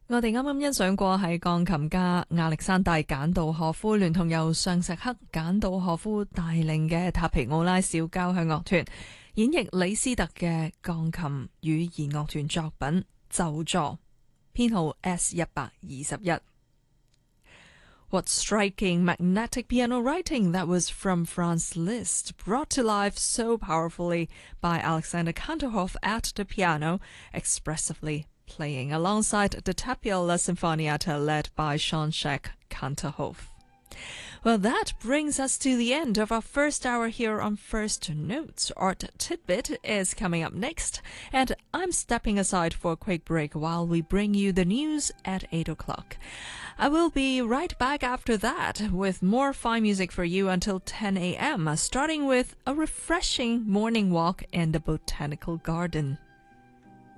我哋啱啱欣賞過係鋼琴家亞歷山大簡道荷夫聯同由尚石克簡道荷夫帶領嘅塔皮奧拉小交響樂團演繹李斯特嘅鋼琴與弦樂團作品就座，編號 S121。What striking magnetic piano writing that was from Franz Liszt, brought to life so powerfully by Alexander Kantorov at the piano, expressively playing alongside the Tapiola Sinfonietta led by Jean-Jacques Kantorov. Well, that brings us to the end of our first hour here on First Notes. Art Tidbit is coming up next, and I'm stepping aside for a quick break while we bring you the news at 8 o'clock. I will be right back after that with more fine music for you until 10 a.m., starting with a refreshing morning walk in the Botanical Garden.